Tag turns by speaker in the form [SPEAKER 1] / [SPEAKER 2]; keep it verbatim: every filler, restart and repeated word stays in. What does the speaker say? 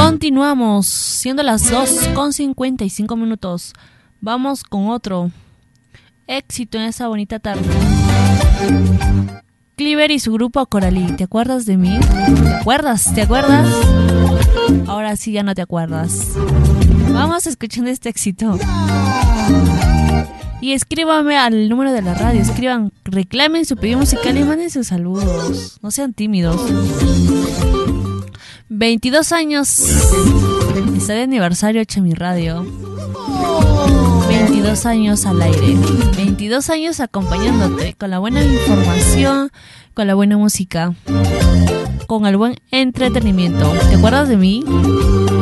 [SPEAKER 1] Continuamos, siendo las dos con cincuenta y cinco minutos. Vamos con otro éxito en esa bonita tarde. Cliver y su grupo Coralí. ¿Te acuerdas de mí? ¿Te acuerdas? ¿Te acuerdas? Ahora sí ya no te acuerdas. Vamos escuchando este éxito. Y escríbame al número de la radio. Escriban, reclamen su pedido musical y manden sus saludos. No sean tímidos. veintidós años. Está de aniversario Chami Radio. veintidós años al aire. veintidós años acompañándote con la buena información, con la buena música, con el buen entretenimiento. ¿Te acuerdas de mí?